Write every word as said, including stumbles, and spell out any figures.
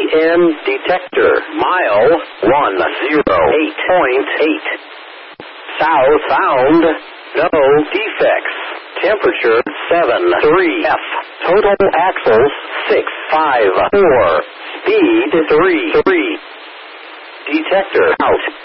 N detector. Mile one zero eight point eight. South found. No defects. Temperature seven three F. Total axles six five four. Speed three three. Detector out.